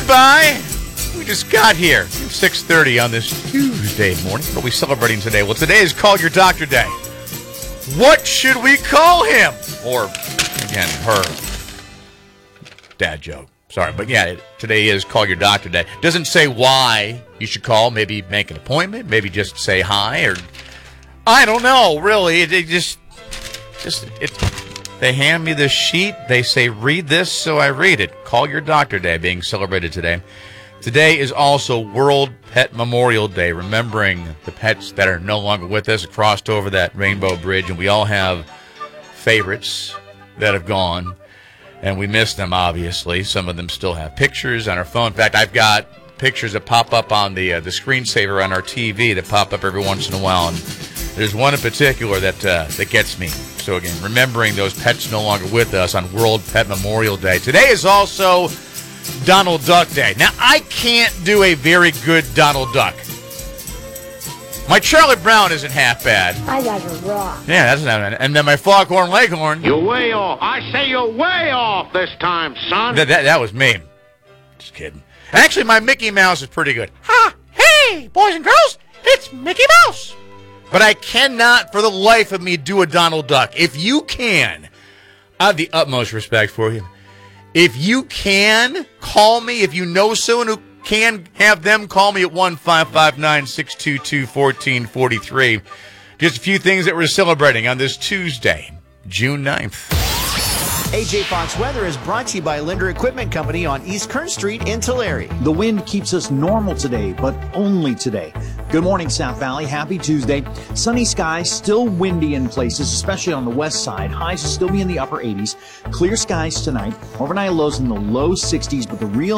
by. We just got here. 6:30 on this Tuesday morning. What are we celebrating today? Well, today is Call Your Doctor Day. What should we call him? Or, again, her. Dad joke. Sorry, but yeah, today is Call Your Doctor Day. Doesn't say why you should call. Maybe make an appointment. Maybe just say hi. Or I don't know, really. They hand me this sheet. They say, read this, so I read it. Call Your Doctor Day being celebrated today. Today is also World Pet Memorial Day, remembering the pets that are no longer with us, crossed over that rainbow bridge, and we all have favorites that have gone, and we miss them, obviously. Some of them still have pictures on our phone. In fact, I've got pictures that pop up on the screensaver on our TV that pop up every once in a while, and there's one in particular that gets me. So, again, remembering those pets no longer with us on World Pet Memorial Day. Today is also Donald Duck Day. Now, I can't do a very good Donald Duck. My Charlie Brown isn't half bad. I got it wrong. Yeah, that's not bad. And then my Foghorn Leghorn. You're way off. I say you're way off this time, son. That was me. Just kidding. Actually, my Mickey Mouse is pretty good. Ha! Hey, boys and girls, it's Mickey Mouse. But I cannot, for the life of me, do a Donald Duck. If you can, I have the utmost respect for you. If you can, call me. If you know someone who can, have them call me at 1-559-622-1443. Just a few things that we're celebrating on this Tuesday, June 9th. AJ Fox Weather is brought to you by Linder Equipment Company on East Kern Street in Tulare. The wind keeps us normal today, but only today. Good morning, South Valley. Happy Tuesday. Sunny skies, still windy in places, especially on the west side. Highs will still be in the upper 80s. Clear skies tonight. Overnight lows in the low 60s, but the real